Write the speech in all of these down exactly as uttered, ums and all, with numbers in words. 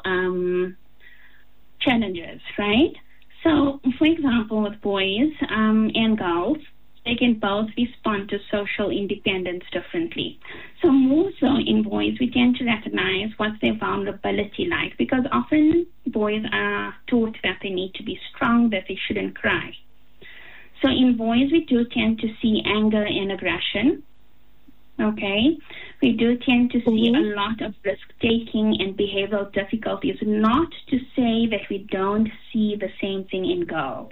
um, challenges, right? So, for example, with boys um, and girls, they can both respond to social independence differently. So more so in boys, we tend to recognize what's their vulnerability like, because often boys are taught that they need to be strong, that they shouldn't cry. So in boys, we do tend to see anger and aggression. Okay, we do tend to see Mm-hmm. a lot of risk-taking and behavioral difficulties, not to say that we don't see the same thing in girls.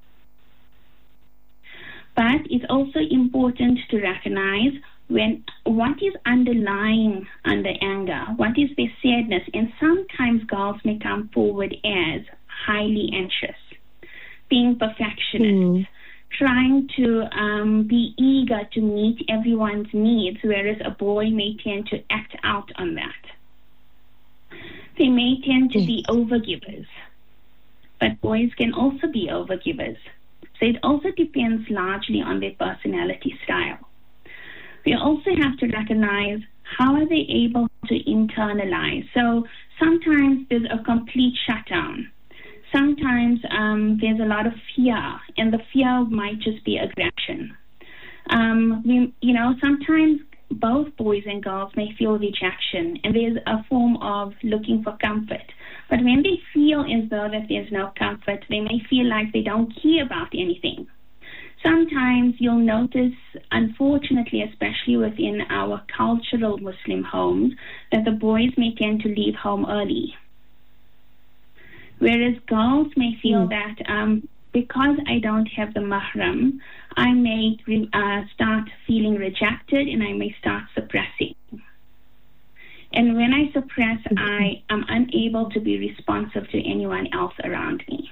But it's also important to recognize when what is underlying under anger, what is their sadness, and sometimes girls may come forward as highly anxious, being perfectionists, Mm. trying to um, be eager to meet everyone's needs, whereas a boy may tend to act out on that. They may tend to be overgivers, but boys can also be overgivers. So it also depends largely on their personality style. We also have to recognize how are they able to internalize. So sometimes there's a complete shutdown. Sometimes um, there's a lot of fear, and the fear might just be aggression. Um, we, you know, sometimes both boys and girls may feel rejection, and there's a form of looking for comfort. But when they feel as though that there's no comfort, they may feel like they don't care about anything. Sometimes you'll notice, unfortunately, especially within our cultural Muslim homes, that the boys may tend to leave home early. Whereas girls may feel Mm. that um, because I don't have the mahram, I may uh, start feeling rejected, and I may start suppressing. And when I suppress, I am unable to be responsive to anyone else around me.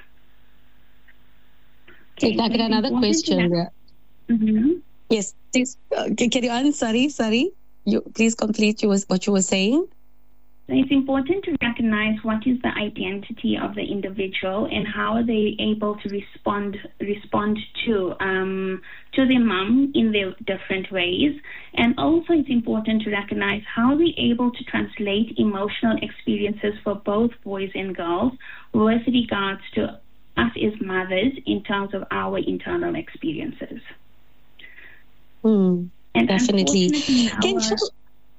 Okay, so I got it's another important to question. rec- Mhm. Yes, please uh, carry on. Sorry, sorry. You please complete you was, what you were saying. So it's important to recognize what is the identity of the individual and how are they able to respond respond to um, to their mum in their different ways. And also it's important to recognize how we're able to translate emotional experiences for both boys and girls with regards to us as mothers in terms of our internal experiences. Hmm. And Definitely. unfortunately, Can our- chil-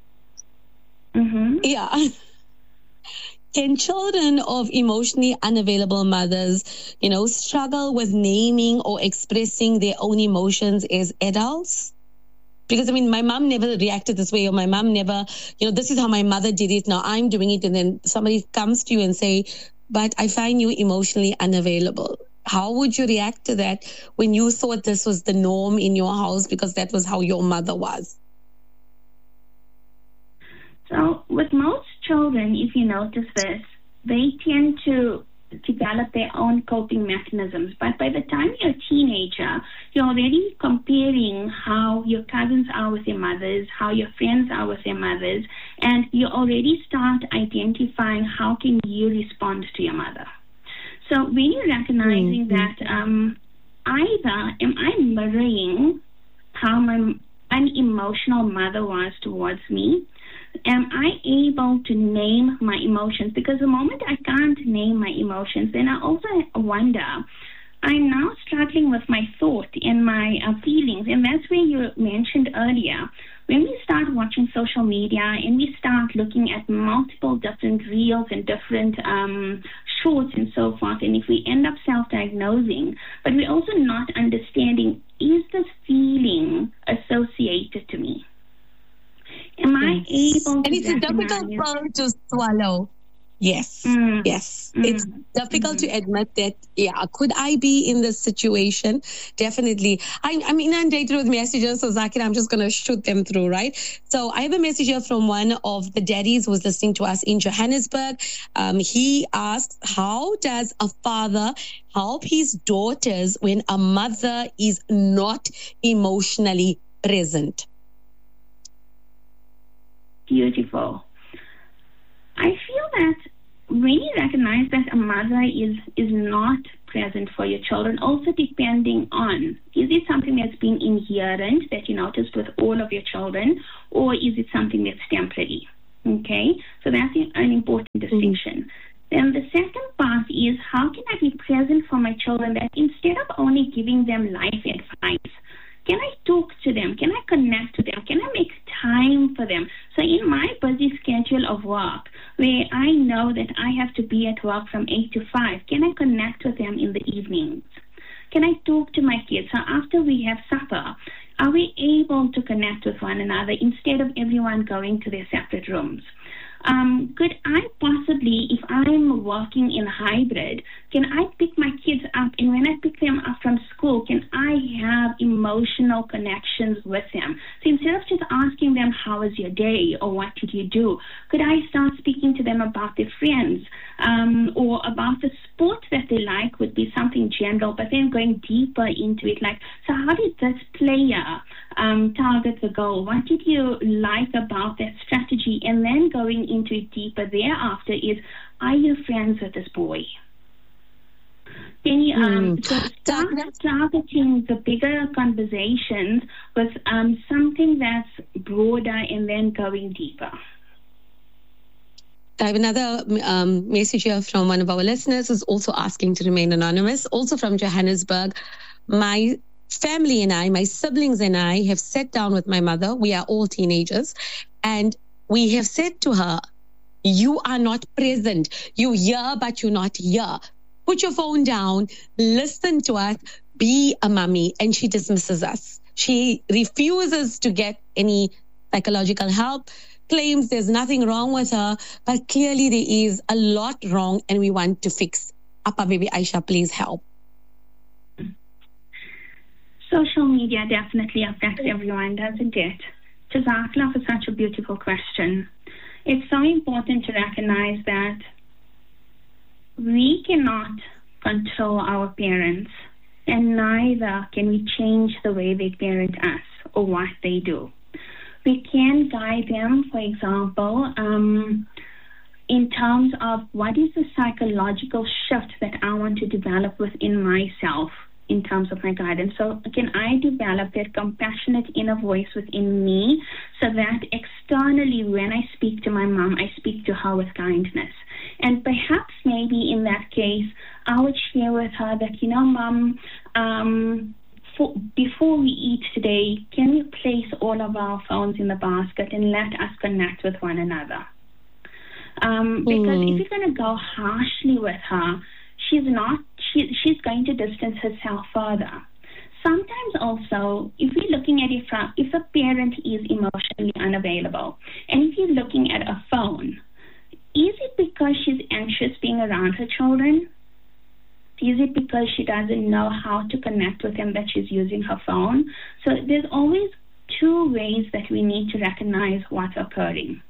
Mhm. yeah. Can children of emotionally unavailable mothers, you know, struggle with naming or expressing their own emotions as adults? Because, I mean, my mom never reacted this way, or my mom never, you know, this is how my mother did it, now I'm doing it. And then somebody comes to you and say, but I find you emotionally unavailable. How would you react to that when you thought this was the norm in your house because that was how your mother was? So with most children, if you notice this, they tend to develop their own coping mechanisms. But by the time you're a teenager, you're already comparing how your cousins are with their mothers, how your friends are with their mothers, and you already start identifying how can you respond to your mother. So when you're recognizing Mm-hmm. that um, either am I mirroring how my unemotional mother was towards me, am I able to name my emotions? Because the moment I can't name my emotions, then I also wonder, I'm now struggling with my thought and my uh, feelings. And that's where you mentioned earlier, when we start watching social media and we start looking at multiple different reels and different um, shorts and so forth, and if we end up self-diagnosing, but we're also not understanding, is this feeling associated to me? Am I able to And it's a difficult recognize- pill to swallow. Yes, Mm. yes. Mm. It's difficult Mm. to admit that, yeah, could I be in this situation? Definitely. I, I'm inundated with messages, so Zakir, I'm just going to shoot them through, right? So I have a message here from one of the daddies who's listening to us in Johannesburg. Um, he asks, how does a father help his daughters when a mother is not emotionally present? Beautiful. I feel that when you recognize that a mother is is not present for your children, also depending on, is it something that's been inherent that you noticed with all of your children, or is it something that's temporary? Okay, so that's an important distinction. Then the second part is, how can I be present for my children, that instead of only giving them life advice, can I talk to them? Can I connect to them? Can I make time for them? So in my busy schedule of work, where I know that I have to be at work from eight to five, can I connect with them in the evenings? Can I talk to my kids? So after we have supper, are we able to connect with one another instead of everyone going to their separate rooms? Um, could I possibly, if I'm working in hybrid, can I pick my kids up, and when I pick them up from school, can I have emotional connections with them? So instead of just asking them, how was your day, or what did you do, could I start speaking to them about their friends, um, or about the sport that they like, would be something general, but then going deeper into it, like, so how did this player um, target the goal? What did you like about that strategy? And then going into it deeper thereafter is, are you friends with this boy? Can you um, Mm. so start targeting the bigger conversations with um, something that's broader and then going deeper? I have another um, message here from one of our listeners who's also asking to remain anonymous, also from Johannesburg. My family and I, my siblings and I have sat down with my mother. We are all teenagers. And we have said to her, you are not present. You're here, but you're not here. Put your phone down, listen to us, be a mummy. And she dismisses us. She refuses to get any psychological help, claims there's nothing wrong with her, but clearly there is a lot wrong and we want to fix. Appa Baby Aisha, please help. Social media definitely affects everyone, doesn't it? Jazakallah for such a beautiful question. It's so important to recognize that we cannot control our parents, and neither can we change the way they parent us or what they do. We can guide them, for example, um, in terms of what is the psychological shift that I want to develop within myself in terms of my guidance. So can I develop that compassionate inner voice within me so that externally when I speak to my mom, I speak to her with kindness? And perhaps maybe in that case, I would share with her that, you know, Mom, um, for, before we eat today, can you place all of our phones in the basket and let us connect with one another? Um, because Mm. if you're going to go harshly with her, she's not, she, she's going to distance herself further. Sometimes also, if we're looking at it from, if a parent is emotionally unavailable, and if you're looking at a phone, is it because she's anxious being around her children? Is it because she doesn't know how to connect with them that she's using her phone? So there's always two ways that we need to recognize what's occurring.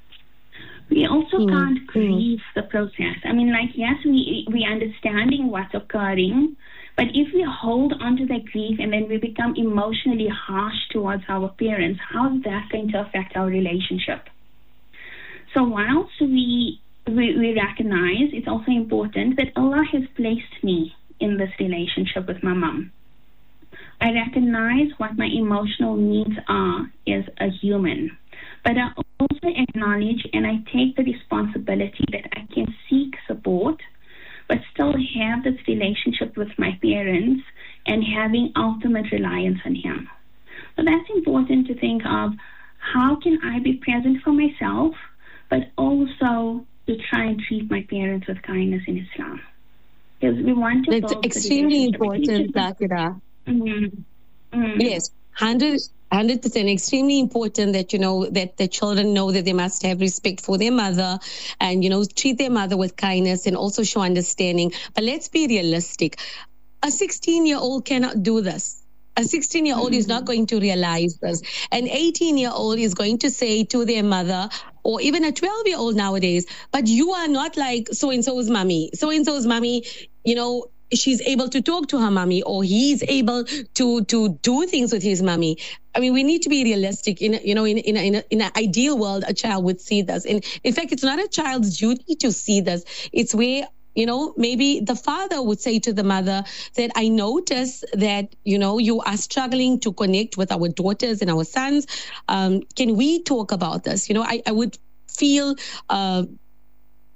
We also Mm, can't mm. grieve the process. I mean, like, yes, we we understanding what's occurring, but if we hold on to that grief and then we become emotionally harsh towards our parents, how is that going to affect our relationship? So whilst we, we, we recognize, it's also important that Allah has placed me in this relationship with my mom. I recognize what my emotional needs are as a human, but I also acknowledge and I take the responsibility that I can seek support, but still have this relationship with my parents and having ultimate reliance on him. So that's important to think of. How can I be present for myself, but also to try and treat my parents with kindness in Islam? Because we want to It's build the extremely relationship. important, Zakira. Mhm. Mm. Yes, one hundred percent extremely important that, you know, that the children know that they must have respect for their mother and, you know, treat their mother with kindness and also show understanding. But let's be realistic. A sixteen-year-old cannot do this. A sixteen-year-old is not going to realize this. An eighteen-year-old is going to say to their mother, or even a twelve-year-old nowadays, but you are not like so-and-so's mommy. So-and-so's mommy, you know, she's able to talk to her mommy, or he's able to to do things with his mommy. I mean, we need to be realistic. In you know, in in a, in, a, in an ideal world, a child would see this. And in fact, it's not a child's duty to see this. It's where, you know, maybe the father would say to the mother that I notice that, you know, you are struggling to connect with our daughters and our sons. Um, can we talk about this? You know, I, I would feel uh,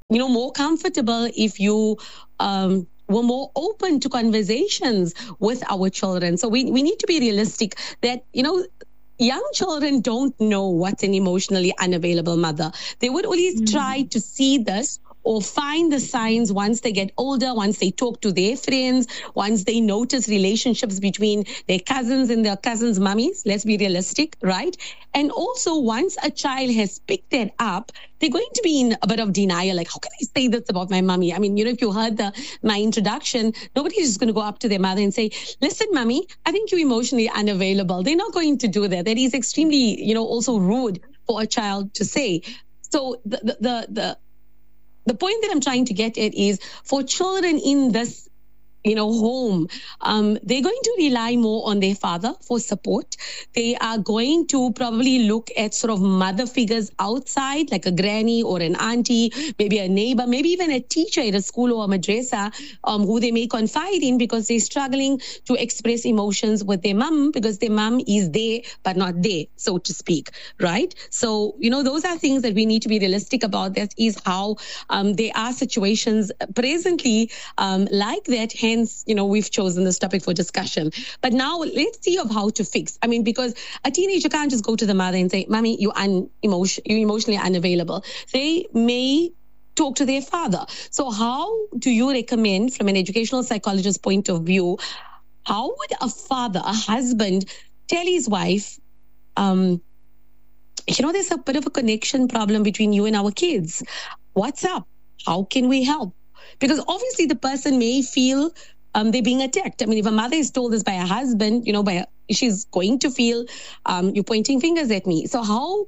you know, more comfortable if you um, were more open to conversations with our children. So we, we need to be realistic that, you know, young children don't know what's an emotionally unavailable mother. They would always mm. try to see this or find the signs once they get older, once they talk to their friends, once they notice relationships between their cousins and their cousins' mummies. Let's be realistic, right? And also, once a child has picked that up, they're going to be in a bit of denial. Like, how can I say this about my mummy? I mean, you know, if you heard the my introduction, nobody's just going to go up to their mother and say, listen, mummy, I think you're emotionally unavailable. They're not going to do that. That is extremely, you know, also rude for a child to say. So the the the, the The point that I'm trying to get at is for children in this, you know, home, um, they're going to rely more on their father for support. They are going to probably look at sort of mother figures outside, like a granny or an auntie, maybe a neighbor, maybe even a teacher at a school or a madrasa, um, who they may confide in because they're struggling to express emotions with their mum because their mum is there but not there, so to speak, right? So, you know, those are things that we need to be realistic about. That is how um, there are situations presently um, like that. Hence, you know, we've chosen this topic for discussion. But now let's see of how to fix. I mean, because a teenager can't just go to the mother and say, Mommy, you un- emotion- you're emotionally unavailable. They may talk to their father. So how do you recommend, from an educational psychologist's point of view, how would a father, a husband, tell his wife, um, you know, there's a bit of a connection problem between you and our kids. What's up? How can we help? Because obviously the person may feel um, they're being attacked. I mean, if a mother is told this by a husband, you know, by a, she's going to feel um, you're pointing fingers at me. So how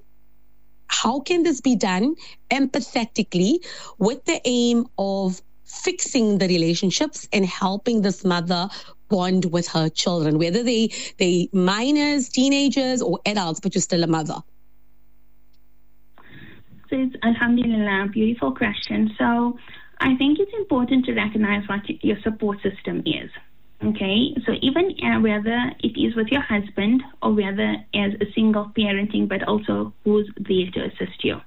how can this be done empathetically with the aim of fixing the relationships and helping this mother bond with her children, whether they they minors, teenagers, or adults, but you're still a mother? So it's, alhamdulillah, beautiful question. So I think it's important to recognize what your support system is. Okay, so even uh, whether it is with your husband or whether as a single parenting, but also who's there to assist you.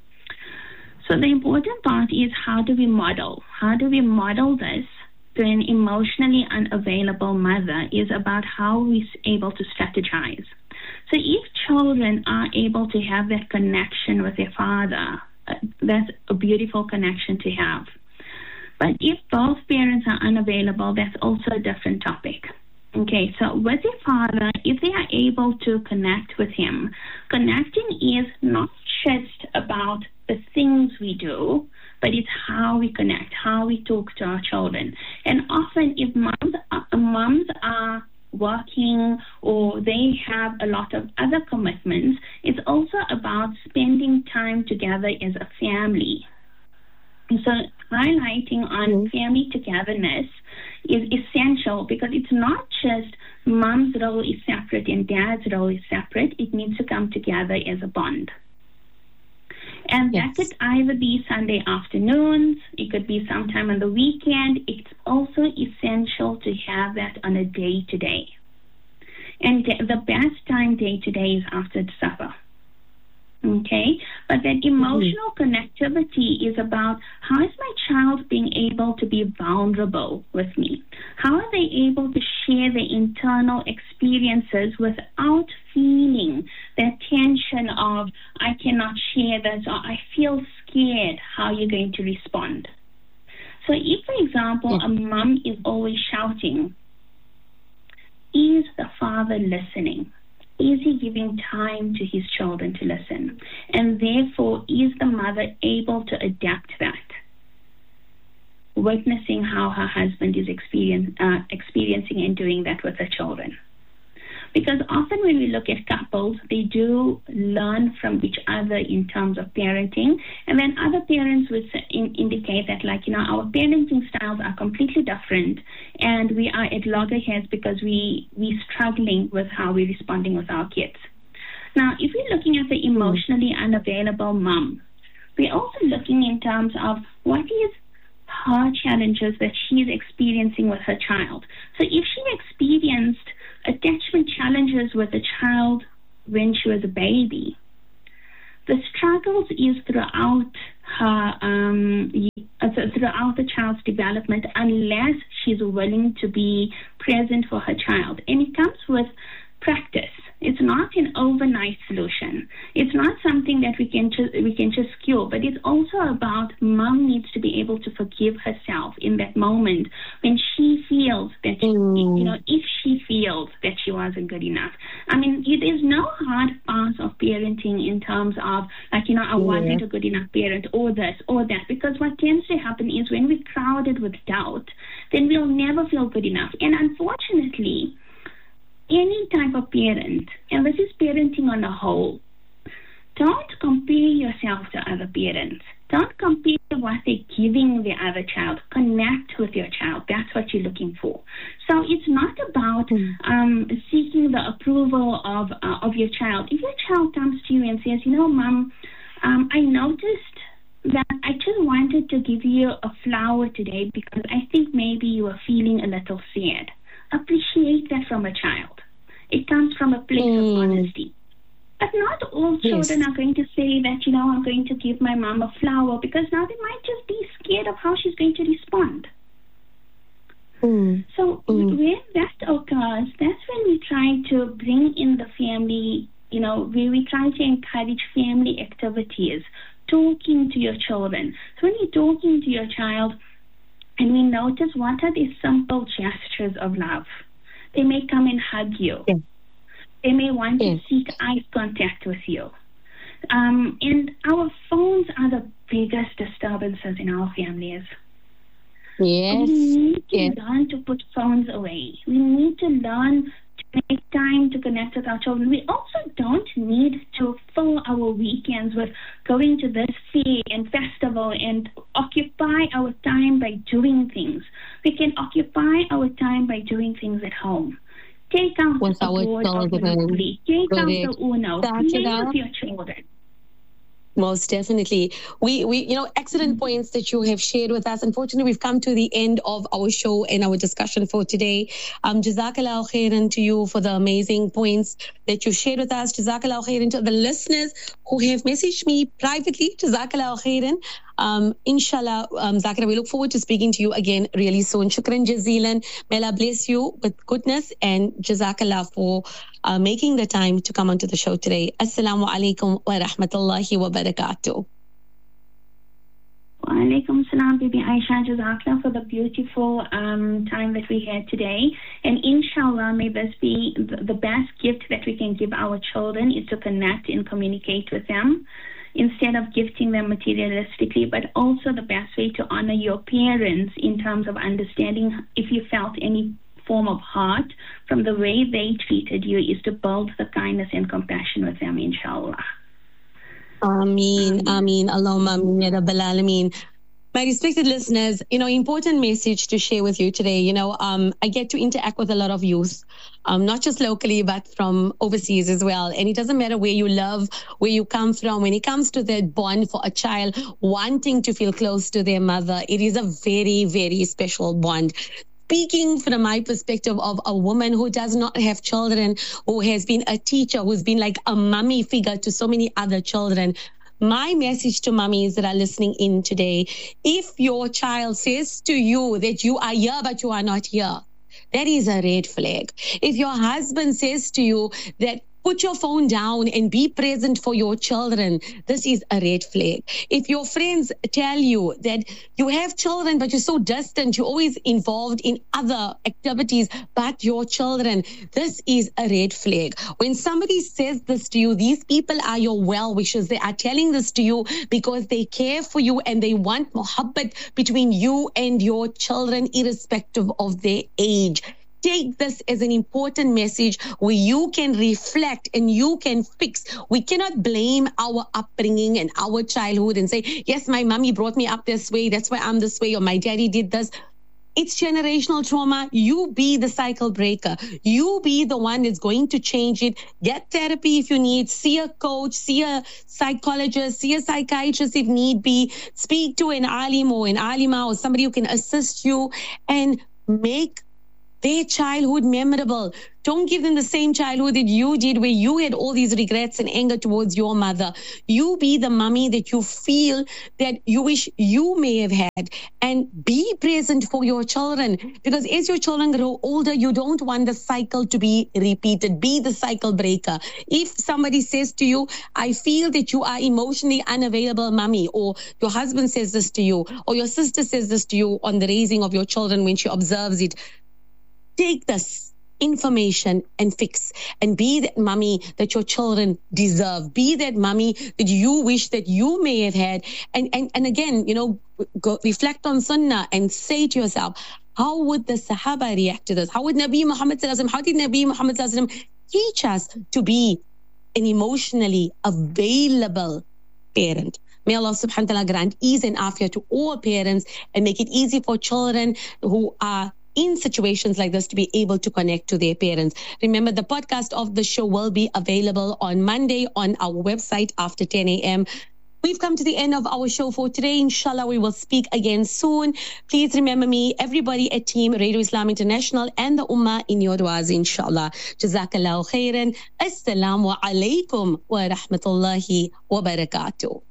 So the important part is, how do we model? How do we model this to an emotionally unavailable mother is about how we're able to strategize. So if children are able to have that connection with their father, uh, that's a beautiful connection to have. But if both parents are unavailable, that's also a different topic. Okay, so with your father, if they are able to connect with him, connecting is not just about the things we do, but it's how we connect, how we talk to our children. And often if moms are, moms are working or they have a lot of other commitments, it's also about spending time together as a family. So highlighting on family togetherness is essential, because it's not just mom's role is separate and dad's role is separate. It needs to come together as a bond. And yes. That could either be Sunday afternoons, it could be sometime on the weekend. It's also essential to have that on a day-to-day. And the best time day-to-day is after the supper. Okay, but that emotional mm-hmm. connectivity is about, how is my child being able to be vulnerable with me? How are they able to share their internal experiences without feeling that tension of, I cannot share this, or I feel scared how you're going to respond? So if, for example, mm-hmm. a mom is always shouting, is the father listening? Is he giving time to his children to listen? And therefore, is the mother able to adapt that? Witnessing how her husband is experience, uh, experiencing and doing that with her children. Because often when we look at couples, they do learn from each other in terms of parenting. And then other parents would in, indicate that, like, you know, our parenting styles are completely different. And we are at loggerheads because we, we're struggling with how we're responding with our kids. Now, if we're looking at the emotionally unavailable mom, we're also looking in terms of what is her challenges that she's experiencing with her child. So if she experienced attachment challenges with a child when she was a baby, The struggles is throughout her, um, throughout the child's development, unless she's willing to be present for her child. And it comes with practice. It's not an overnight solution. It's not something that we can just, we can just cure, but it's also about mom needs to be able to forgive herself in that moment when she feels that, she, Mm. you know, if she feels that she wasn't good enough. I mean, it is no hard pass of parenting in terms of, like, you know, I wasn't a good enough parent, or this, or that, because what tends to happen is when we're crowded with doubt, then we'll never feel good enough. And unfortunately, any type of parent, and this is parenting on a whole, don't compare yourself to other parents. Don't compare what they're giving the other child. Connect with your child. That's what you're looking for. So it's not about mm. um, seeking the approval of uh, of your child. If your child comes to you and says, you know, Mom, um, I noticed that I just wanted to give you a flower today because I think maybe you are feeling a little sad. Appreciate that from a child. It comes from a place mm. of honesty. But not all Yes. children are going to say that, you know, I'm going to give my mom a flower, because now they might just be scared of how she's going to respond. Mm. So Mm. when that occurs, that's when we try to bring in the family, you know, where we try to encourage family activities, talking to your children. So when you're talking to your child, and we notice what are these simple gestures of love. They may come and hug you. Yes. They may want Yes. to seek eye contact with you. Um, and our phones are the biggest disturbances in our families. Yes. We need to Yes. learn to put phones away. We need to learn to make time to connect with our children. We also don't need to fill our weekends with going to this fair and festival and occupy our time by doing things. We can occupy our time by doing things at home. Take out With a our board of children. Monopoly. Take out Correct. the Uno. Start Play it out. with your children. Most definitely. We, we, you know, excellent points that you have shared with us. Unfortunately, we've come to the end of our show and our discussion for today. Um, Jazakallah khairan to you for the amazing points that you shared with us. Jazakallah khairan to the listeners who have messaged me privately. Jazakallah khairan. Um, inshallah, um, Zakira, we look forward to speaking to you again really soon. Shukran jazeelan. May Allah bless you with goodness, and Jazakallah for uh, making the time to come onto the show today. Assalamu alaikum wa rahmatullahi wa barakatuh. Wa alaikum salam, Bibi Aisha. Jazakallah for the beautiful um, time that we had today. And inshallah, may this be the, the best gift that we can give our children, is to connect and communicate with them, instead of gifting them materialistically, but also the best way to honor your parents in terms of understanding if you felt any form of hurt from the way they treated you, is to build the kindness and compassion with them, inshallah. Ameen, Ameen, Allahumma ameen, ya Rabbil Alameen. My respected listeners, you know, important message to share with you today. You know, um, I get to interact with a lot of youth, um, not just locally, but from overseas as well. And it doesn't matter where you live, where you come from. When it comes to that bond for a child wanting to feel close to their mother, it is a very, very special bond. Speaking from my perspective of a woman who does not have children, who has been a teacher, who's been like a mommy figure to so many other children, my message to mummies that are listening in today, if your child says to you that you are here but you are not here, that is a red flag. If your husband says to you that put your phone down and be present for your children, this is a red flag. If your friends tell you that you have children, but you're so distant, you're always involved in other activities but your children, this is a red flag. When somebody says this to you, these people are your well-wishers. They are telling this to you because they care for you and they want muhabbat between you and your children, irrespective of their age. Take this as an important message where you can reflect and you can fix. We cannot blame our upbringing and our childhood and say, yes, my mommy brought me up this way, that's why I'm this way, or my daddy did this. It's generational trauma. You be the cycle breaker. You be the one that's going to change it. Get therapy if you need. See a coach, see a psychologist, see a psychiatrist if need be. Speak to an alim or an alima or somebody who can assist you, and make their childhood memorable. Don't give them the same childhood that you did, where you had all these regrets and anger towards your mother. You be the mummy that you feel that you wish you may have had, and be present for your children. Because as your children grow older, you don't want the cycle to be repeated. Be the cycle breaker. If somebody says to you, I feel that you are emotionally unavailable, mummy, or your husband says this to you, or your sister says this to you on the raising of your children when she observes it, take this information and fix, and be that mummy that your children deserve. Be that mummy that you wish that you may have had. And and, and again, you know, go reflect on sunnah and say to yourself, how would the Sahaba react to this? How would Nabi Muhammad sallallahu alaihi wasallam, how did Nabi Muhammad sallallahu alaihi wasallam teach us to be an emotionally available parent? May Allah subhanahu wa ta'ala grant ease and afiyah to all parents, and make it easy for children who are in situations like this to be able to connect to their parents. Remember, the podcast of the show will be available on Monday on our website after ten a.m. We've come to the end of our show for today. Inshallah, we will speak again soon. Please remember me, everybody at Team Radio Islam International and the Ummah, in your du'as, inshallah. Jazakallahu khairan. Assalamu alaikum wa rahmatullahi wa barakatuh.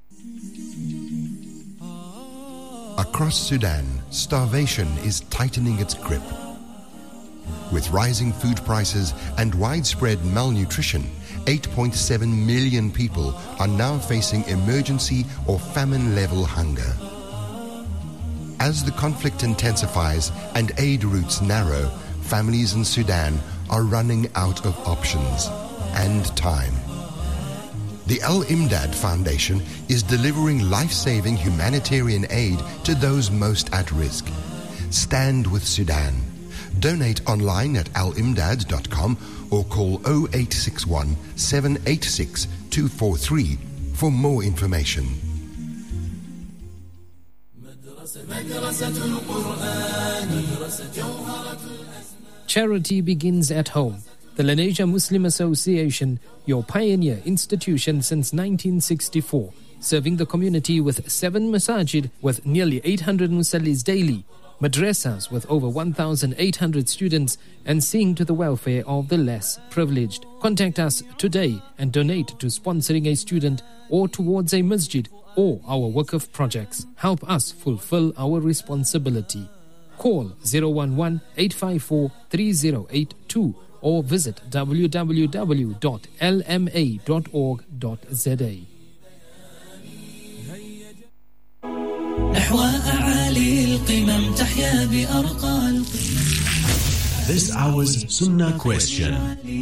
Across Sudan, starvation is tightening its grip. With rising food prices and widespread malnutrition, eight point seven million people are now facing emergency or famine-level hunger. As the conflict intensifies and aid routes narrow, families in Sudan are running out of options and time. The Al-Imdad Foundation is delivering life-saving humanitarian aid to those most at risk. Stand with Sudan. Donate online at al imdad dot com or call oh eight six one, seven eight six, two four three for more information. Charity begins at home. The Lenasia Muslim Association, your pioneer institution since nineteen sixty-four, serving the community with seven masajid with nearly eight hundred musallis daily, madrasas with over one thousand eight hundred students, and seeing to the welfare of the less privileged. Contact us today and donate to sponsoring a student or towards a masjid or our Waqf projects. Help us fulfill our responsibility. Call zero one one, eight five four, three zero eight two or visit w w w dot l m a dot org dot z a. This hour's Sunnah question.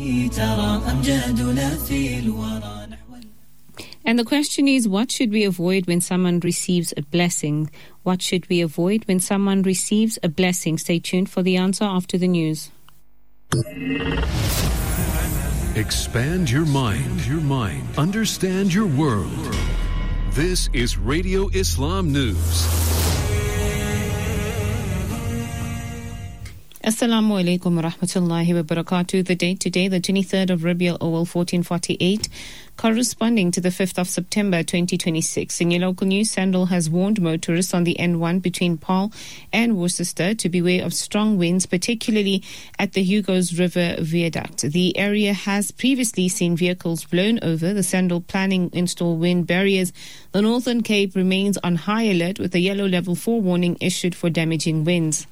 And the question is, what should we avoid when someone receives a blessing? What should we avoid when someone receives a blessing? Stay tuned for the answer after the news. Expand your mind, your mind. Understand your world. This is Radio Islam News. Assalamu alaikum wa rahmatullahi wa barakatuh. The date today, the twenty-third of Rabiul Awal fourteen forty-eight, corresponding to the fifth of September twenty twenty-six. In your local news, Sandal has warned motorists on the N one between Paarl and Worcester to beware of strong winds, particularly at the Hugos River Viaduct. The area has previously seen vehicles blown over. The Sandal planning install wind barriers. The Northern Cape remains on high alert with a yellow level four warning issued for damaging winds.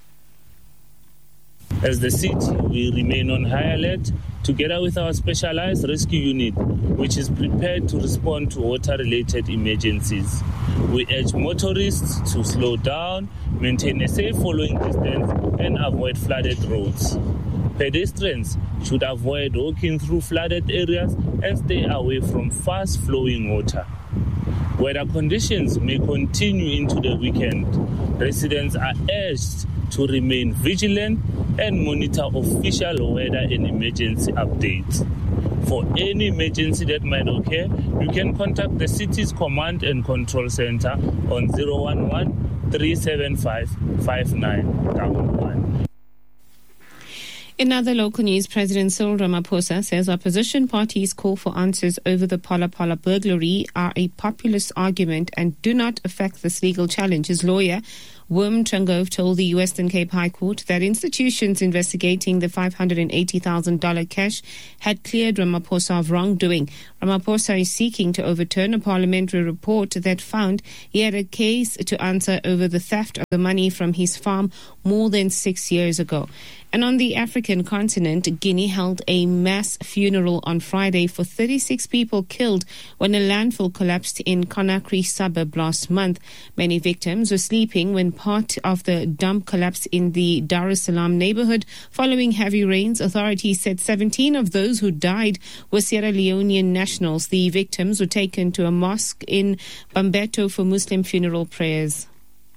As the city, we remain on high alert together with our specialized rescue unit, which is prepared to respond to water-related emergencies. We urge motorists to slow down, maintain a safe following distance, and avoid flooded roads. Pedestrians should avoid walking through flooded areas and stay away from fast-flowing water. Weather conditions may continue into the weekend. Residents are urged to remain vigilant and monitor official weather and emergency updates. For any emergency that might occur, you can contact the city's command and control center on zero one one, three seven five, five nine one one. In other local news, President Cyril Ramaphosa says opposition parties' call for answers over the Phala Phala burglary are a populist argument and do not affect this legal challenge. His lawyer, Wim Trengove told the Western Cape High Court that institutions investigating the five hundred eighty thousand dollars cash had cleared Ramaphosa of wrongdoing. Ramaphosa is seeking to overturn a parliamentary report that found he had a case to answer over the theft of the money from his farm more than six years ago. And on the African continent, Guinea held a mass funeral on Friday for thirty-six people killed when a landfill collapsed in Conakry suburb last month. Many victims were sleeping when part of the dump collapsed in the Dar es Salaam neighborhood following heavy rains. Authorities said seventeen of those who died were Sierra Leonean nationals. The victims were taken to a mosque in Bambeto for Muslim funeral prayers.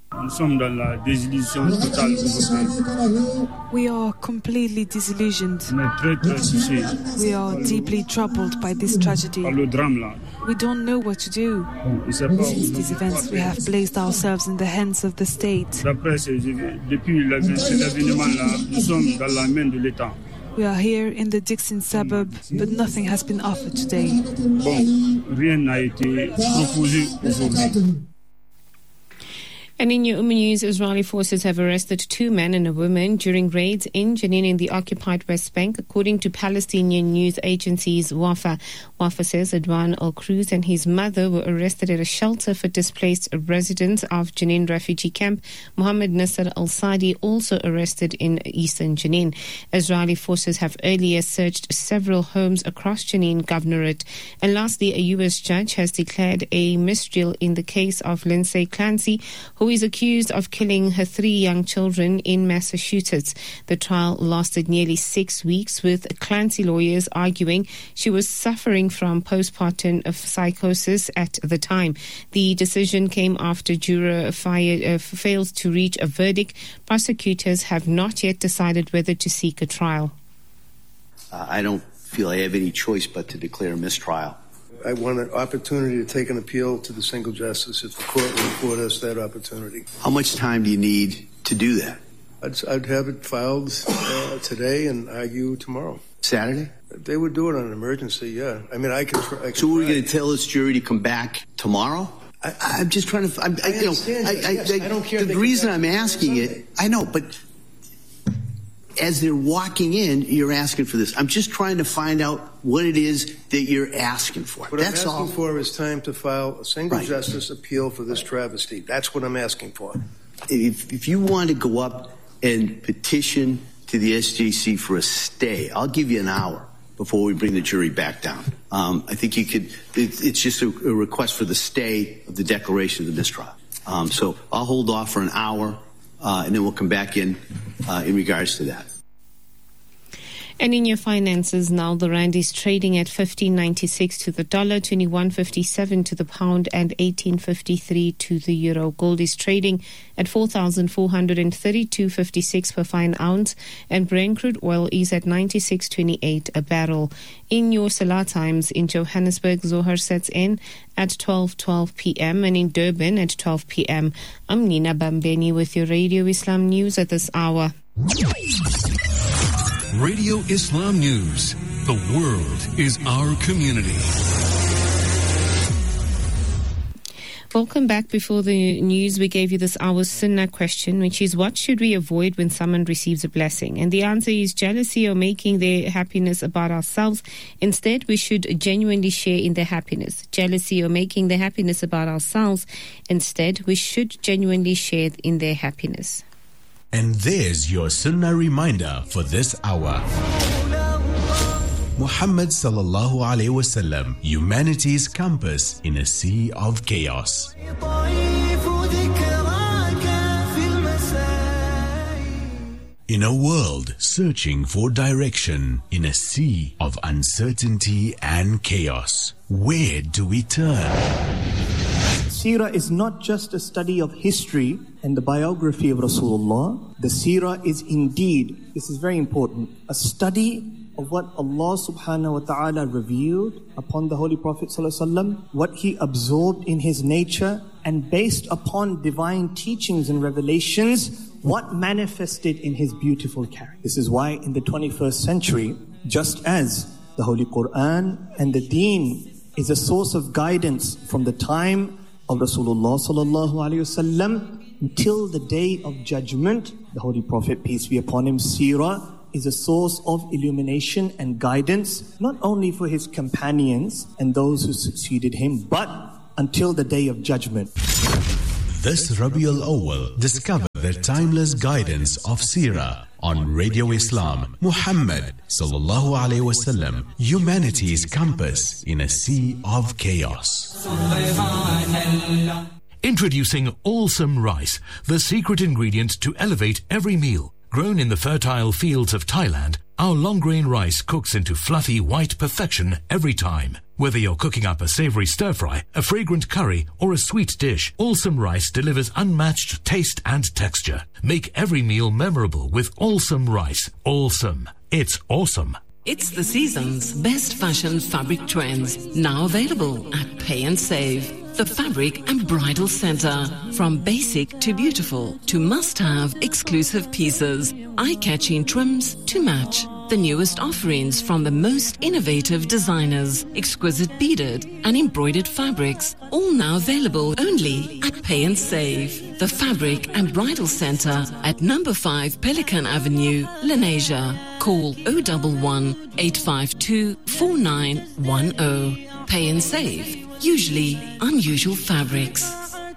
We are completely disillusioned. We are deeply troubled by this tragedy. We don't know what to do. Since these events, we have placed ourselves in the hands of the state. We are here in the Dixon suburb, but nothing has been offered today. And in your Umm News, Israeli forces have arrested two men and a woman during raids in Jenin in the occupied West Bank, according to Palestinian news agencies Wafa. Wafa says Adwan Al-Cruz and his mother were arrested at a shelter for displaced residents of Jenin refugee camp. Mohammed Nasser Al-Sadi also arrested in eastern Jenin. Israeli forces have earlier searched several homes across Jenin Governorate. And lastly, a U S judge has declared a mistrial in the case of Lindsay Clancy, who is accused of killing her three young children in Massachusetts. The trial lasted nearly six weeks, with Clancy lawyers arguing she was suffering from postpartum psychosis at the time. The decision came after juror fired, uh, failed to reach a verdict. Prosecutors have not yet decided whether to seek a trial. Uh, I don't feel I have any choice but to declare a mistrial. I want an opportunity to take an appeal to the single justice if the court will afford us that opportunity. How much time do you need to do that? I'd, I'd have it filed uh, today and argue tomorrow. Saturday? They would do it on an emergency, yeah. I mean, I can. Try, I can so we're going to try. tell this jury to come back tomorrow? I, I'm just trying to. I'm, I, I you know, understand. I, I, yes, I, I don't care. The reason I'm asking it, I know, but as they're walking in, you're asking for this. I'm just trying to find out what it is that you're asking for. What That's I'm asking all. for is time to file a single right. justice appeal for this travesty. That's what I'm asking for. If, if you want to go up and petition to the S J C for a stay, I'll give you an hour before we bring the jury back down. Um, I think you could, it, it's just a, a request for the stay of the declaration of the mistrial. Um, so I'll hold off for an hour, uh, and then we'll come back in uh, in regards to that. And in your finances now, the rand is trading at fifteen ninety-six to the dollar, twenty-one fifty-seven to the pound, and eighteen fifty-three to the euro. Gold is trading at four thousand four hundred thirty-two fifty-six per fine ounce, and Brent crude oil is at ninety-six twenty-eight a barrel. In your Salah times, in Johannesburg, Zohar sets in at twelve twelve p.m. and in Durban at twelve p.m. I'm Nina Bambeni with your Radio Islam News at this hour. Radio Islam News. The world is our community. Welcome back. Before the news, we gave you this hour's Sunnah question, which is, what should we avoid when someone receives a blessing? And the answer is jealousy or making their happiness about ourselves. Instead, we should genuinely share in their happiness. Jealousy or making their happiness about ourselves. Instead, we should genuinely share in their happiness. And there's your Sunnah reminder for this hour. Muhammad sallallahu alaihi wasallam, humanity's compass in a sea of chaos. In a world searching for direction, in a sea of uncertainty and chaos, where do we turn? Seerah is not just a study of history and the biography of Rasulullah. The Seerah is indeed, this is very important, a study of what Allah subhanahu wa ta'ala revealed upon the Holy Prophet sallallahu alaihi wasallam, what he absorbed in his nature, and based upon divine teachings and revelations, what manifested in his beautiful character. This is why in the twenty-first century, just as the Holy Quran and the Deen is a source of guidance from the time of Rasulullah sallallahu alaihi wasallam, until the day of judgment. The Holy Prophet, peace be upon him, Seerah, is a source of illumination and guidance, not only for his companions and those who succeeded him, but until the day of judgment. This Rabiul Awwal, discover the timeless guidance of Seerah on Radio Islam. Muhammad sallallahu alaihi wasallam, humanity's compass in a sea of chaos. Introducing Awesome Rice, the secret ingredient to elevate every meal. Grown in the fertile fields of Thailand, our long-grain rice cooks into fluffy white perfection every time. Whether you're cooking up a savory stir-fry, a fragrant curry, or a sweet dish, Awesome Rice delivers unmatched taste and texture. Make every meal memorable with Awesome Rice. Awesome. It's awesome. It's the season's best fashion fabric trends, now available at Pay and Save. The Fabric and Bridal Center. From basic to beautiful to must-have exclusive pieces, eye-catching trims to match. The newest offerings from the most innovative designers, exquisite beaded and embroidered fabrics, all now available only at Pay and Save. The Fabric and Bridal Center at number five Pelican Avenue, Lenasia. Call oh one one, eight five two, four nine one oh. Pay and Save. Usually unusual fabrics.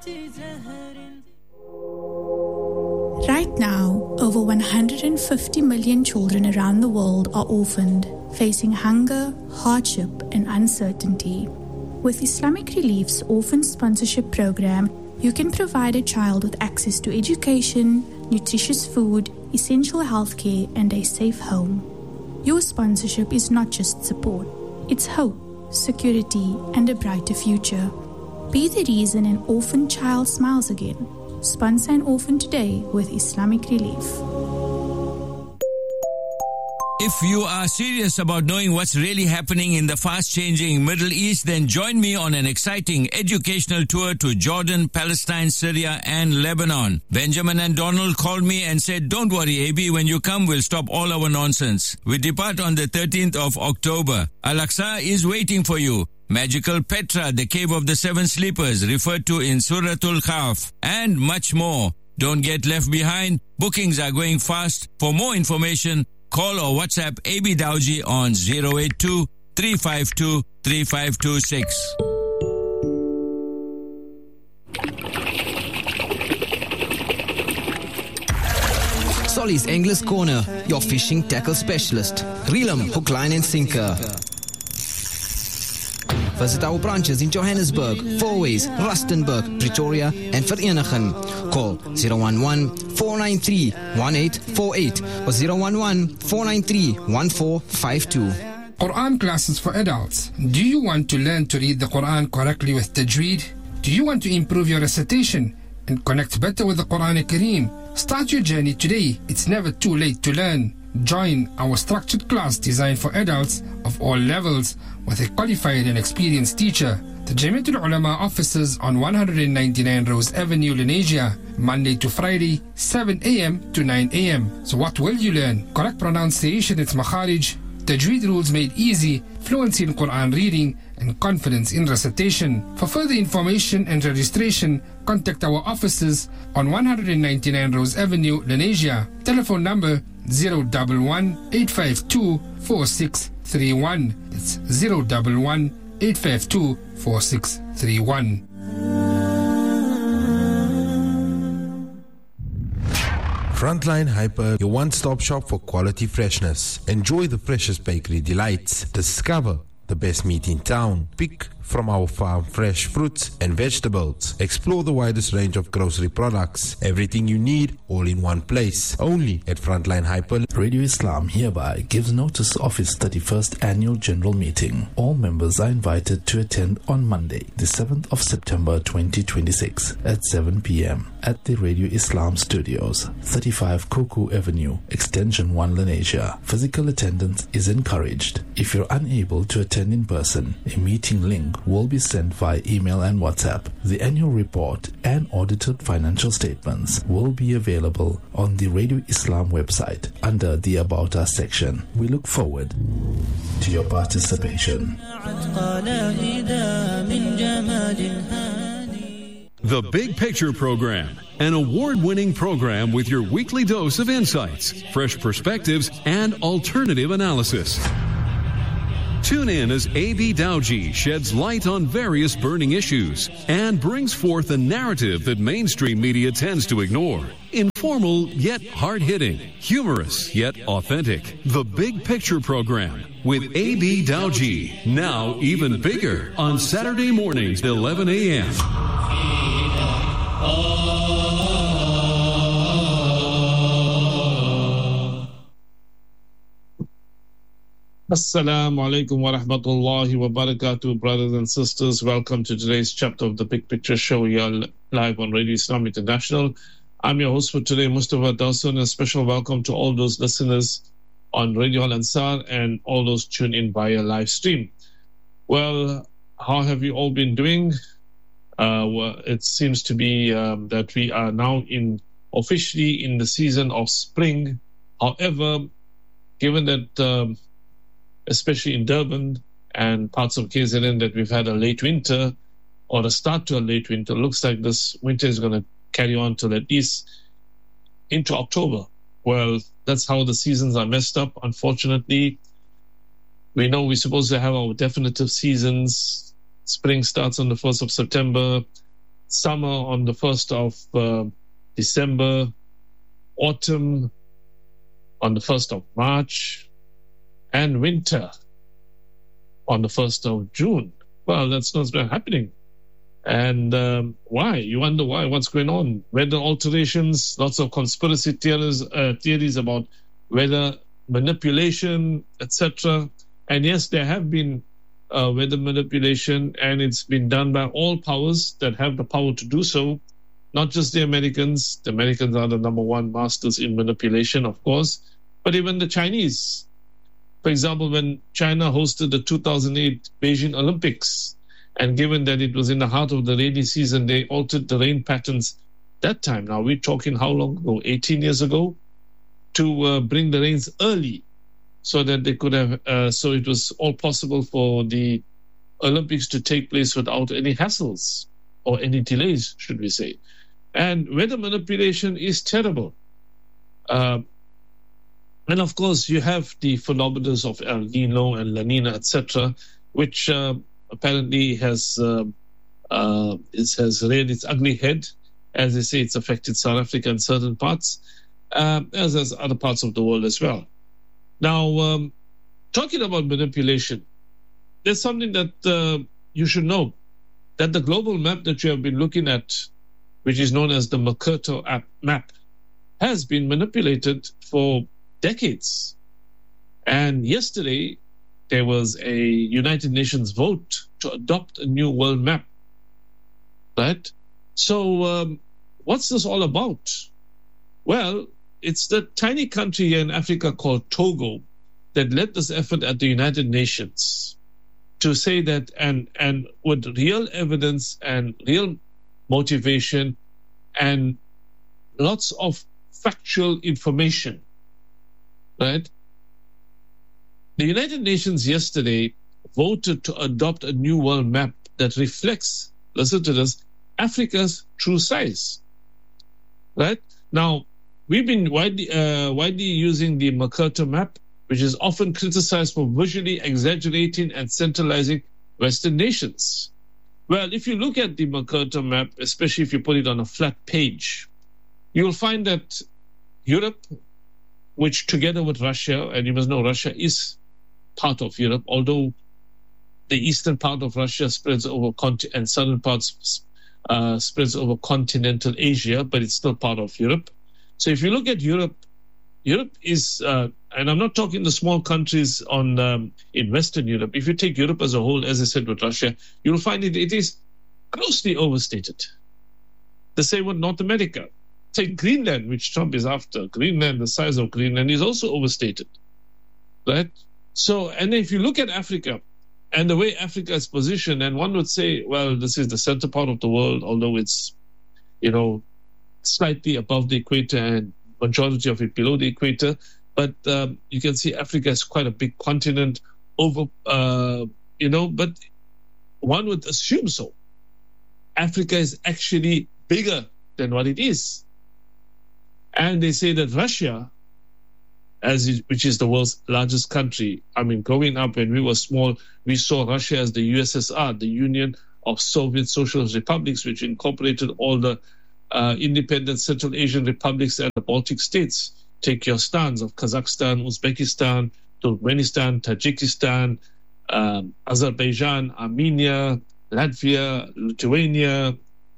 Right now, over one hundred fifty million children around the world are orphaned, facing hunger, hardship, and uncertainty. With Islamic Relief's Orphan Sponsorship Program, you can provide a child with access to education, nutritious food, essential healthcare, and a safe home. Your sponsorship is not just support, it's hope, security, and a brighter future. Be the reason an orphan child smiles again. Sponsor an orphan today with Islamic Relief. If you are serious about knowing what's really happening in the fast-changing Middle East, then join me on an exciting educational tour to Jordan, Palestine, Syria, and Lebanon. Benjamin and Donald called me and said, "Don't worry, A B, when you come, we'll stop all our nonsense." We depart on the thirteenth of October. Al-Aqsa is waiting for you. Magical Petra, the cave of the seven sleepers, referred to in Suratul Kahf, and much more. Don't get left behind. Bookings are going fast. For more information, call or WhatsApp A B Dawji on zero eight two, three five two, three five two six. Solly's Anglers Corner, your fishing tackle specialist. Reel 'em, hook, line and sinker. Visit our branches in Johannesburg, Fourways, Rustenburg, Pretoria, and Vereeniging. Call zero one one, four nine three, one eight four eight or zero one one, four nine three, one four five two. Quran classes for adults. Do you want to learn to read the Quran correctly with Tajweed? Do you want to improve your recitation and connect better with the Quran Kareem? Start your journey today. It's never too late to learn. Join our structured class designed for adults of all levels with a qualified and experienced teacher. The Jamiatul Ulama offices on one ninety-nine Rose Avenue, Lenasia, Monday to Friday, seven a.m. to nine a.m. So what will you learn? Correct pronunciation, its makharij, Tajweed rules made easy, fluency in Quran reading, and confidence in recitation. For further information and registration, contact our offices on one ninety-nine Rose Avenue, Lenasia. Telephone number zero one one, eight five two, four six three one. It's zero one one, eight five two, four six three one. Frontline Hyper, your one-stop shop for quality freshness. Enjoy the freshest bakery delights. Discover the best meat in town. Pick from our farm fresh fruits and vegetables. Explore the widest range of grocery products. Everything you need, all in one place. Only at Frontline Hyper. Radio Islam hereby gives notice of its thirty-first annual general meeting. All members are invited to attend on Monday, the seventh of September twenty twenty-six at seven p.m. at the Radio Islam Studios, thirty-five Kuku Avenue, Extension one, Lenasia. Physical attendance is encouraged. If you're unable to attend in person, a meeting link will be sent via email and WhatsApp. The annual report and audited financial statements will be available on the Radio Islam website under the About Us section. We look forward to your participation. The Big Picture Program, an award-winning program with your weekly dose of insights, fresh perspectives, and alternative analysis. Tune in as A B Dowji sheds light on various burning issues and brings forth a narrative that mainstream media tends to ignore. Informal yet hard-hitting, humorous yet authentic. The Big Picture Program with A B Dowji, now even bigger, on Saturday mornings at eleven a.m. Assalamu alaikum wa rahmatullahi wa barakatuh, brothers and sisters. Welcome to today's chapter of the Big Picture Show here live on Radio Islam International. I'm your host for today, Mustafa Dawson. A special welcome to all those listeners on Radio Al Ansar and all those tuned in via live stream. Well, how have you all been doing? Uh, well, it seems to be um, that we are now in officially in the season of spring. However, given that um, especially in Durban and parts of K Z N, that we've had a late winter or a start to a late winter. Looks like this winter is going to carry on till at least into October. Well, that's how the seasons are messed up, unfortunately. We know we're supposed to have our definitive seasons. Spring starts on the first of September, summer on the first of uh, December, autumn on the first of March, and winter on the first of June. Well, that's not happening. And um, why? You wonder why, what's going on? Weather alterations, lots of conspiracy theories, uh, theories about weather manipulation, et cetera. And yes, there have been uh, weather manipulation, and it's been done by all powers that have the power to do so, not just the Americans. The Americans are the number one masters in manipulation, of course, but even the Chinese. For example, when China hosted the two thousand eight Beijing Olympics, and given that it was in the heart of the rainy season, they altered the rain patterns that time. Now, we're talking how long ago? eighteen years ago, to uh, bring the rains early so that they could have, uh, so it was all possible for the Olympics to take place without any hassles or any delays, should we say. And weather manipulation is terrible. Uh, And of course, you have the phenomena of El Nino and La Nina, et cetera, which uh, apparently has uh, uh, it has reared its ugly head. As they say, it's affected South Africa in certain parts, uh, as as other parts of the world as well. Now, um, talking about manipulation, there's something that uh, you should know, that the global map that you have been looking at, which is known as the Mercator app map, has been manipulated for decades. And yesterday, there was a United Nations vote to adopt a new world map. Right? So, um, what's this all about? Well, it's the tiny country here in Africa called Togo that led this effort at the United Nations to say that, and, and with real evidence and real motivation and lots of factual information. Right? The United Nations yesterday voted to adopt a new world map that reflects, listen to this, Africa's true size. Right? Now, we've been widely, uh, widely using the Mercator map, which is often criticized for visually exaggerating and centralizing Western nations. Well, if you look at the Mercator map, especially if you put it on a flat page, you'll find that Europe, which together with Russia, and you must know Russia is part of Europe, although the eastern part of Russia spreads over continent and southern parts uh, spreads over continental Asia, but it's still part of Europe. So if you look at Europe, Europe is, uh, and I'm not talking the small countries on um, in Western Europe. If you take Europe as a whole, as I said with Russia, you'll find it it is grossly overstated. The same with North America. Take Greenland, which Trump is after. Greenland, the size of Greenland, is also overstated, right? So, and if you look at Africa and the way Africa is positioned, and one would say, well, this is the center part of the world, although it's, you know, slightly above the equator and majority of it below the equator. But um, you can see Africa is quite a big continent over, uh, you know, but one would assume so. Africa is actually bigger than what it is. And they say that Russia, as it, which is the world's largest country, I mean, growing up when we were small, we saw Russia as the U S S R, the Union of Soviet Socialist Republics, which incorporated all the uh, independent Central Asian republics and the Baltic states. Take your stands of Kazakhstan, Uzbekistan, Turkmenistan, Tajikistan, um, Azerbaijan, Armenia, Latvia, Lithuania,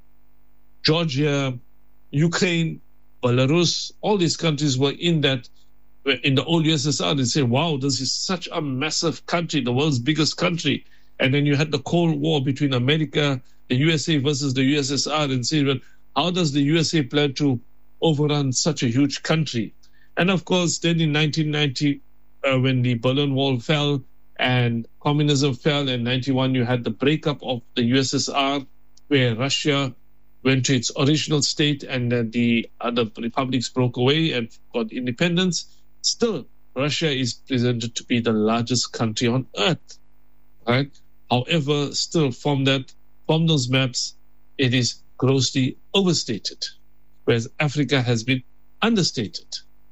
Georgia, Ukraine, Belarus. All these countries were in that, in the old U S S R. They say, wow, this is such a massive country, the world's biggest country. And then you had the Cold War between America, the U S A versus the U S S R, and say, well, how does the U S A plan to overrun such a huge country? And of course, then in nineteen ninety, uh, when the Berlin Wall fell and communism fell, in ninety-one you had the breakup of the U S S R, where Russia went to its original state and then the other republics broke away and got independence. Still, Russia is presented to be the largest country on earth, right? However, still from that, from those maps, it is grossly overstated, whereas Africa has been understated,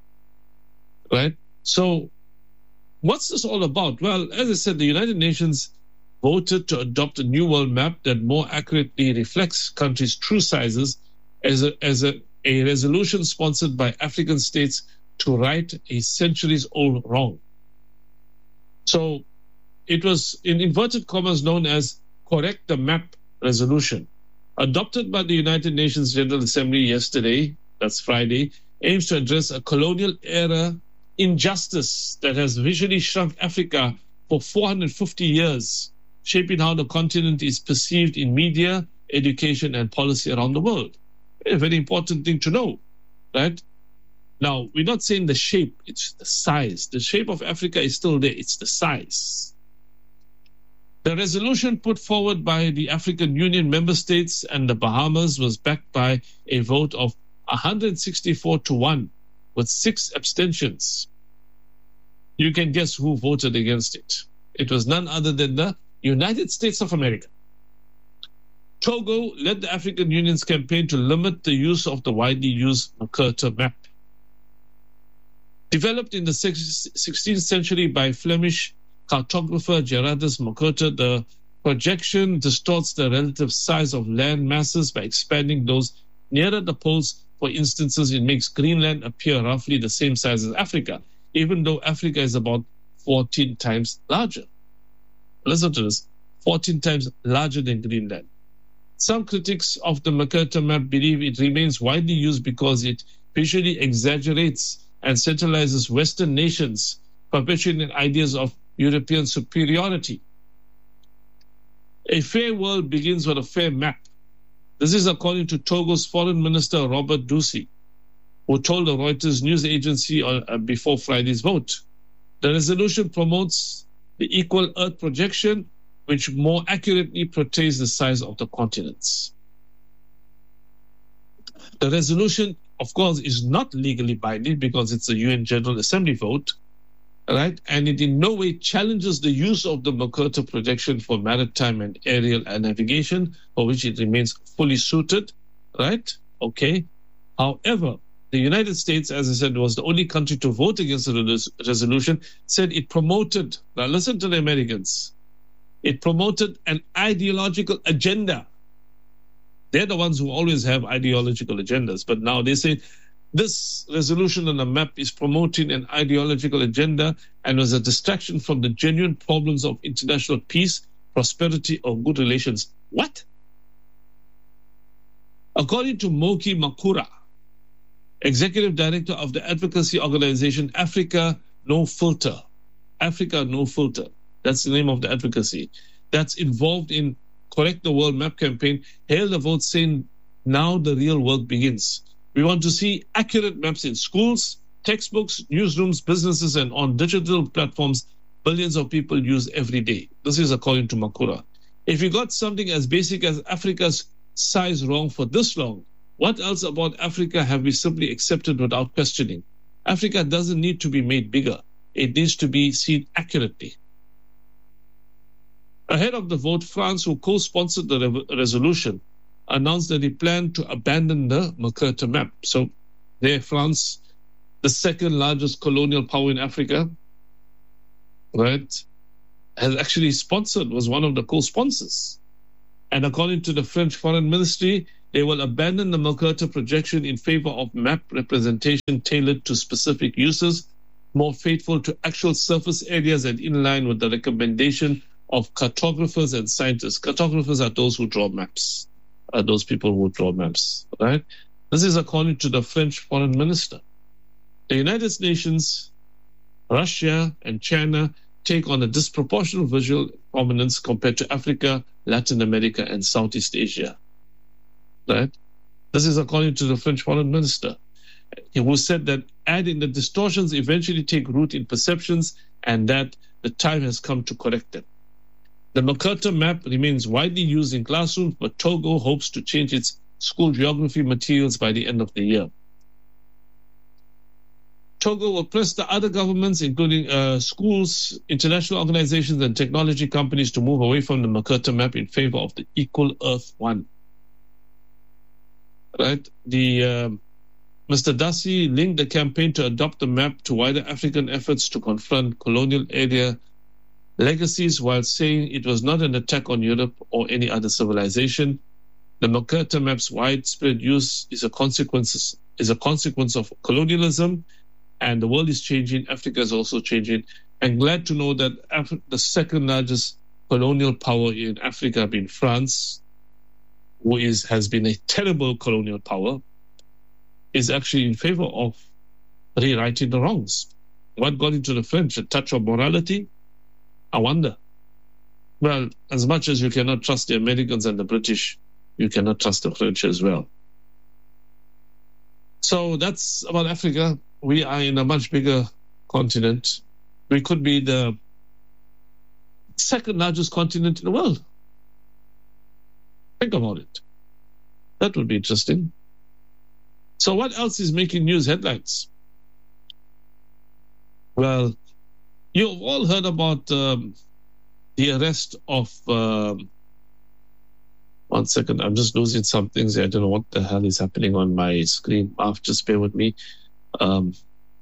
right? So what's this all about? Well, as I said, the United Nations voted to adopt a new world map that more accurately reflects countries' true sizes as a, as a, a resolution sponsored by African states to right a centuries-old wrong. So it was, in inverted commas, known as Correct the Map resolution. Adopted by the United Nations General Assembly yesterday, that's Friday, aims to address a colonial-era injustice that has visually shrunk Africa for four hundred fifty years, shaping how the continent is perceived in media, education, and policy around the world. A very important thing to know, right? Now, we're not saying the shape, it's the size. The shape of Africa is still there, it's the size. The resolution put forward by the African Union member states and the Bahamas was backed by a vote of one hundred sixty-four to one, with six abstentions. You can guess who voted against it. It was none other than the United States of America. Togo led the African Union's campaign to limit the use of the widely used Mercator map. Developed in the sixteenth century by Flemish cartographer Gerardus Mercator, the projection distorts the relative size of land masses by expanding those nearer the poles. For instances, it makes Greenland appear roughly the same size as Africa, even though Africa is about fourteen times larger. Listen to this, fourteen times larger than Greenland. Some critics of the Mercator map believe it remains widely used because it visually exaggerates and centralizes Western nations, perpetuating ideas of European superiority. A fair world begins with a fair map. This is according to Togo's Foreign Minister Robert Dussey, who told the Reuters news agency uh, before Friday's vote. The resolution promotes the equal Earth projection, which more accurately portrays the size of the continents. The resolution, of course, is not legally binding because it's a U N General Assembly vote, right? And it in no way challenges the use of the Mercator projection for maritime and aerial navigation, for which it remains fully suited, right? Okay. However, the United States, as I said, was the only country to vote against the resolution, said it promoted, now listen to the Americans, it promoted an ideological agenda. They're the ones who always have ideological agendas, but now they say this resolution on the map is promoting an ideological agenda and was a distraction from the genuine problems of international peace, prosperity, or good relations. What? According to Moki Makura, Executive Director of the advocacy organization Africa No Filter, Africa No Filter, that's the name of the advocacy, that's involved in Correct the World Map campaign, hailed the vote saying, now the real work begins. We want to see accurate maps in schools, textbooks, newsrooms, businesses, and on digital platforms billions of people use every day. This is according to Makura. If you got something as basic as Africa's size wrong for this long, what else about Africa have we simply accepted without questioning? Africa doesn't need to be made bigger. It needs to be seen accurately. Ahead of the vote, France, who co-sponsored the re- resolution, announced that he planned to abandon the Mercator map. So there, France, the second largest colonial power in Africa, right, has actually sponsored, was one of the co-sponsors. And according to the French Foreign Ministry, they will abandon the Mercator projection in favor of map representation tailored to specific uses, more faithful to actual surface areas and in line with the recommendation of cartographers and scientists. Cartographers are those who draw maps, are those people who draw maps, right? This is according to the French Foreign Minister. The United Nations, Russia, and China take on a disproportionate visual prominence compared to Africa, Latin America, and Southeast Asia. Right? This is according to the French Foreign Minister, who said that adding the distortions eventually take root in perceptions and that the time has come to correct them. The Mercator map remains widely used in classrooms, but Togo hopes to change its school geography materials by the end of the year. Togo will press the other governments, including uh, schools, international organizations, and technology companies to move away from the Mercator map in favor of the Equal Earth One. Right? The uh, Mister Dassi linked the campaign to adopt the map to wider African efforts to confront colonial area legacies, while saying it was not an attack on Europe or any other civilization. The Mercator map's widespread use is a consequence is a consequence of colonialism, and the world is changing. Africa is also changing. I'm glad to know that Af- the second largest colonial power in Africa, being France, who is has been a terrible colonial power, is actually in favor of rewriting the wrongs. What got into the French? A touch of morality? I wonder. Well, as much as you cannot trust the Americans and the British, you cannot trust the French as well. So that's about Africa. We are in a much bigger continent. We could be the second largest continent in the world. Think about it. That would be interesting. So what else is making news headlines? Well, you've all heard about um, the arrest of... Um, one second, I'm just losing some things here. I don't know what the hell is happening on my screen. Uh, just bear with me. Um,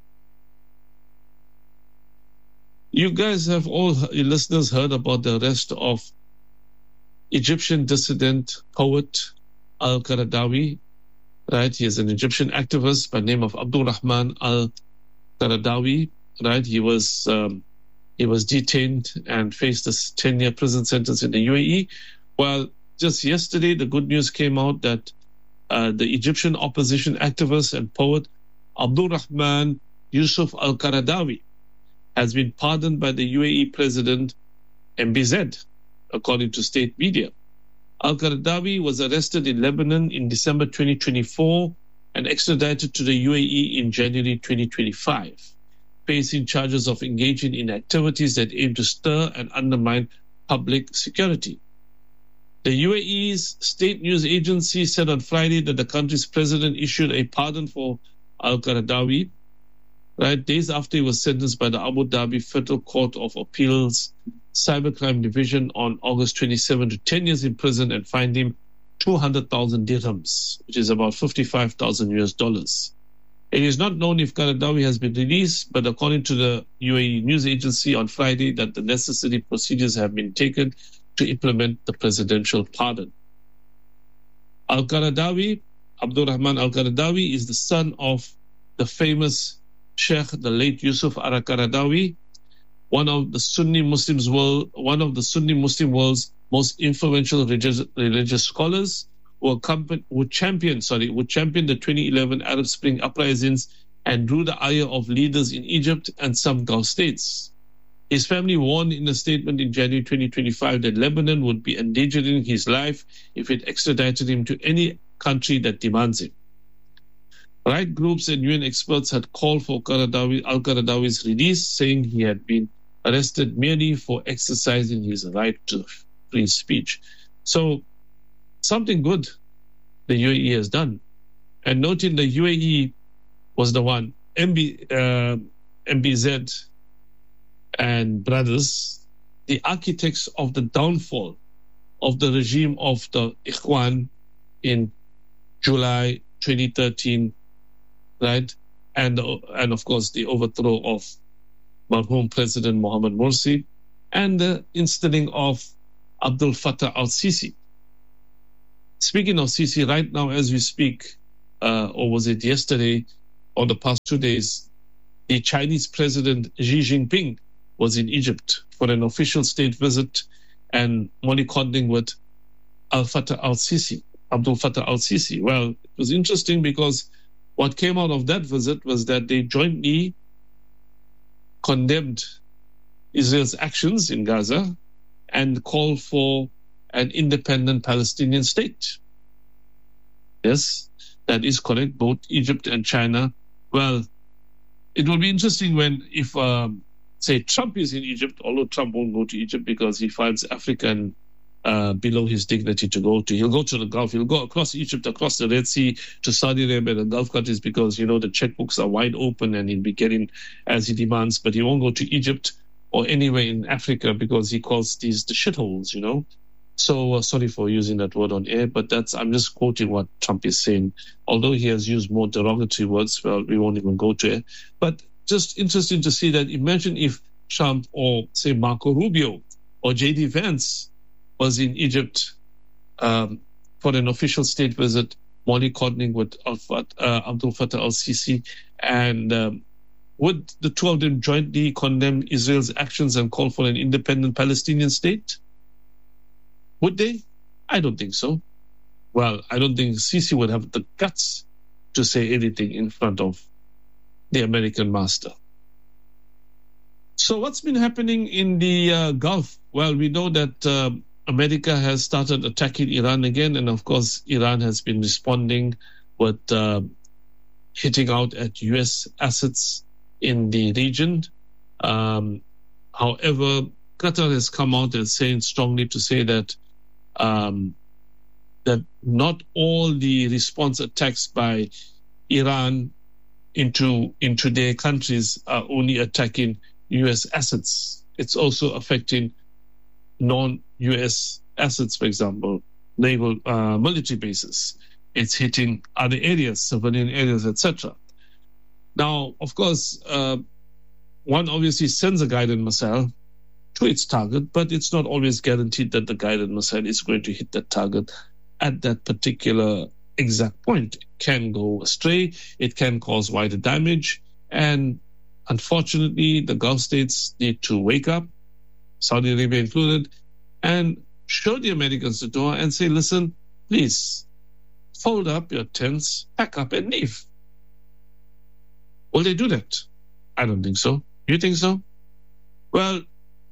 you guys have all, your listeners, heard about the arrest of Egyptian dissident poet Al-Qaradawi, right? He is an Egyptian activist by the name of Abdul Rahman Al-Qaradawi, right? He was um, he was detained and faced a ten-year prison sentence in the U A E. Well, just yesterday, the good news came out that uh, the Egyptian opposition activist and poet Abdul Rahman Yusuf Al-Qaradawi has been pardoned by the U A E president M B Z, according to state media. Al-Qaradawi was arrested in Lebanon in December twenty twenty-four and extradited to the U A E in January twenty twenty-five, facing charges of engaging in activities that aim to stir and undermine public security. The U A E's state news agency said on Friday that the country's president issued a pardon for Al-Qaradawi, right, days after he was sentenced by the Abu Dhabi Federal Court of Appeals Cybercrime Division on August twenty-seventh to ten years in prison and fined him two hundred thousand dirhams, which is about fifty-five thousand U S dollars. It is not known if Qaradawi has been released, but according to the U A E news agency on Friday, that the necessary procedures have been taken to implement the presidential pardon. Al-Qaradawi, Abdul Rahman Al-Qaradawi, is the son of the famous Sheikh, the late Yusuf Al-Qaradawi, one of the Sunni Muslims world, one of the Sunni Muslim world's most influential religious, religious scholars, who, accompanied, who championed, sorry, who championed the twenty eleven Arab Spring uprisings and drew the ire of leaders in Egypt and some Gulf states. His family warned in a statement in January twenty twenty-five that Lebanon would be endangering his life if it extradited him to any country that demands him. Right groups and U N experts had called for Qaradawi, Al-Qaradawi's release, saying he had been arrested merely for exercising his right to free speech. So, something good the U A E has done. And noting the U A E was the one, M B, uh, M B Z and brothers, the architects of the downfall of the regime of the Ikhwan in July twenty thirteen, right? And, and of course, the overthrow of Marhum President Mohamed Morsi and the installing of Abdul Fattah al-Sisi. Speaking of Sisi, right now as we speak, uh, or was it yesterday or the past two days, the Chinese President Xi Jinping was in Egypt for an official state visit and mollycoddling with Al-Fattah al-Sisi, Abdul Fattah al-Sisi. Well, it was interesting because what came out of that visit was that they jointly condemned Israel's actions in Gaza and called for an independent Palestinian state. Yes, that is correct. Both Egypt and China. Well, it will be interesting when, if, um, say, Trump is in Egypt, although Trump won't go to Egypt because he finds African uh, below his dignity to go to. He'll go to the Gulf. He'll go across Egypt, across the Red Sea to Saudi Arabia and the Gulf countries because, you know, the checkbooks are wide open and he'll be getting as he demands. But he won't go to Egypt or anywhere in Africa because he calls these the shitholes, you know. So uh, sorry for using that word on air, but that's I'm just quoting what Trump is saying. Although he has used more derogatory words, well, we won't even go to it. But just interesting to see that. Imagine if Trump or, say, Marco Rubio or J D Vance was in Egypt um, for an official state visit, mollycoddling with Al-Fat, uh, Abdul Fattah al-Sisi, and um, would the two of them jointly condemn Israel's actions and call for an independent Palestinian state? Would they? I don't think so. Well, I don't think Sisi would have the guts to say anything in front of the American master. So what's been happening in the uh, Gulf? Well, we know that uh, America has started attacking Iran again, and of course, Iran has been responding with uh, hitting out at U S assets in the region. Um, however, Qatar has come out and saying strongly to say that um, that not all the response attacks by Iran into into their countries are only attacking U S assets. It's also affecting non-U S assets, for example, naval uh, military bases. It's hitting other areas, civilian areas, et cetera. Now, of course, uh, one obviously sends a guided missile to its target, but it's not always guaranteed that the guided missile is going to hit that target at that particular exact point. It can go astray, it can cause wider damage, and unfortunately, the Gulf states need to wake up, Saudi Arabia included, and show the Americans the door and say, listen, please, fold up your tents, pack up and leave. Will they do that? I don't think so. You think so? Well,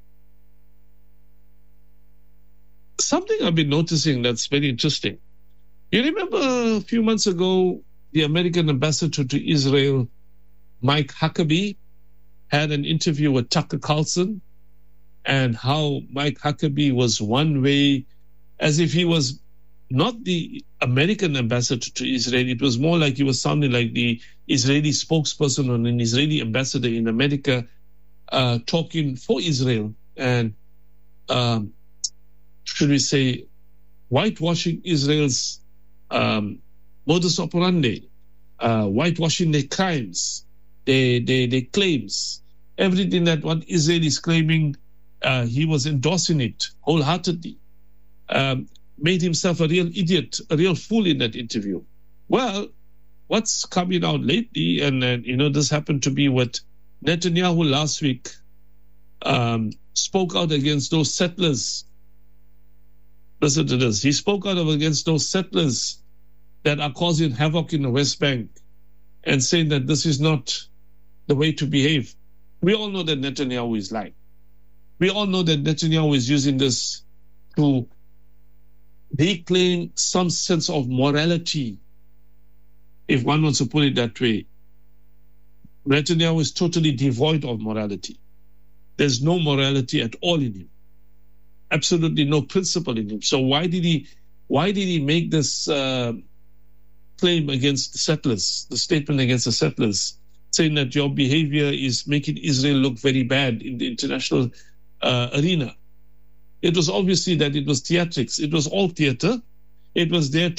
something I've been noticing that's very interesting. You remember a few months ago, the American ambassador to Israel, Mike Huckabee, had an interview with Tucker Carlson, and how Mike Huckabee was one way, as if he was not the American ambassador to Israel. It was more like he was sounding like the Israeli spokesperson or an Israeli ambassador in America, uh, talking for Israel and, um, should we say, whitewashing Israel's um, modus operandi, uh, whitewashing their crimes, their, their, their claims, everything that what Israel is claiming, uh, he was endorsing it wholeheartedly. Um, made himself a real idiot, a real fool in that interview. Well, what's coming out lately, and, uh, you know, this happened to be what Netanyahu last week um, spoke out against those settlers. Listen to this. He spoke out against those settlers that are causing havoc in the West Bank and saying that this is not the way to behave. We all know that Netanyahu is lying. We all know that Netanyahu is using this to reclaim some sense of morality, if one wants to put it that way. Netanyahu is totally devoid of morality. There's no morality at all in him. Absolutely no principle in him. So why did he why did he make this uh, claim against the settlers, the statement against the settlers, saying that your behavior is making Israel look very bad in the international uh, arena? It was obviously that it was theatrics. It was all theater. It was there to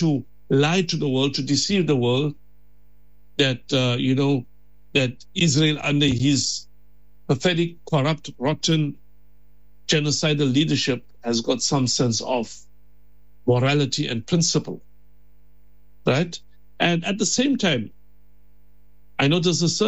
lie to the world, to deceive the world that, uh, you know, that Israel under his pathetic, corrupt, rotten, genocidal leadership has got some sense of morality and principle, right? And at the same time, I noticed a